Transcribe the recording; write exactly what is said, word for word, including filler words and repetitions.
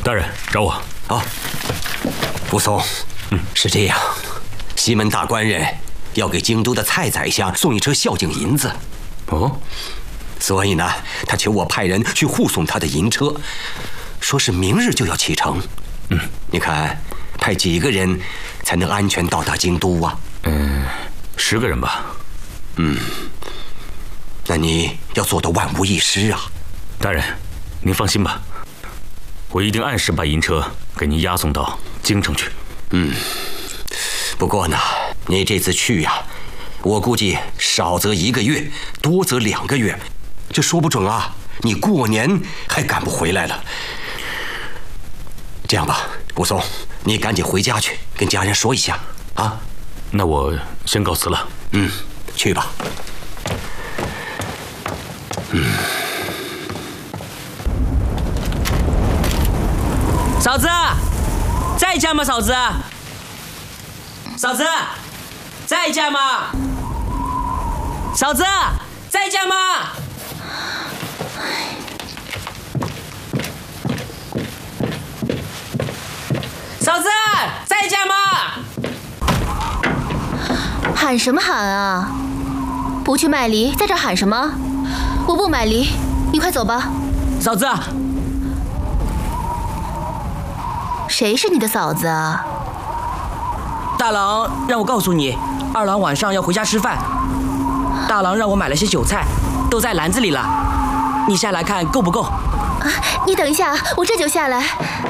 大人找我。 啊，武松，嗯，是这样，西门大官人要给京都的蔡宰相送一车孝敬银子。 哦， 所以呢，他求我派人去护送他的银车，说是明日就要启程。嗯，你看，派几个人才能安全到达京都啊？ 嗯，十个人吧。 嗯，那你要做到万无一失啊。 大人，您放心吧，我一定按时把银车给您押送到京城去。 嗯，不过呢，你这次去呀、啊，我估计少则一个月，多则两个月，这说不准啊，你过年还赶不回来了。这样吧，武松，你赶紧回家去，跟家人说一下啊。 那我先告辞了。 嗯，去吧。嗯。 嫂子，在家吗？嫂子，嫂子，在家吗？嫂子，在家吗？嫂子，在家吗？ 喊什么喊啊？不去卖梨，在这喊什么？我不买梨，你快走吧。 嫂子。 谁是你的嫂子啊？ 大郎让我告诉你，二郎晚上要回家吃饭。大郎让我买了些酒菜，都在篮子里了，你下来看够不够？ 啊，你等一下，我这就下来。